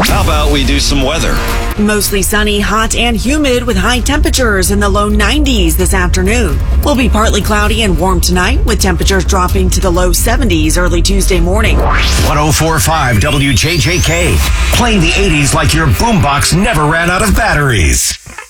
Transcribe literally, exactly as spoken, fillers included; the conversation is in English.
How about we do some weather? Mostly sunny, hot, and humid with high temperatures in the low nineties this afternoon. Will be partly cloudy and warm tonight with temperatures dropping to the low seventies early Tuesday morning. one oh four point five W J J K. Playing the eighties like your boombox never ran out of batteries.